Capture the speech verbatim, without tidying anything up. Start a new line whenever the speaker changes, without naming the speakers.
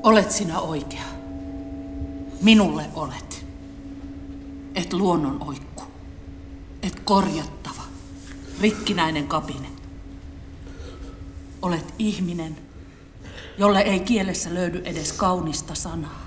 Olet sinä oikea. Minulle olet. Et luonnon oikku. Et korjattava, rikkinäinen kapine. Olet ihminen, jolle ei kielessä löydy edes kaunista sanaa.